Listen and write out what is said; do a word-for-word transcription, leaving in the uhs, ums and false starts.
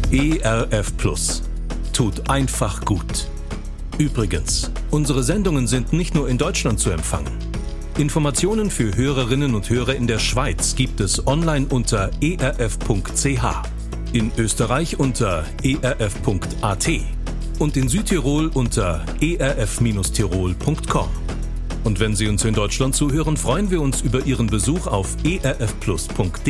E R F Plus. Tut einfach gut. Übrigens, unsere Sendungen sind nicht nur in Deutschland zu empfangen. Informationen für Hörerinnen und Hörer in der Schweiz gibt es online unter e r f punkt c h, in Österreich unter e r f punkt a t und in Südtirol unter e r f tirol punkt com. Und wenn Sie uns in Deutschland zuhören, freuen wir uns über Ihren Besuch auf e r f plus punkt d e.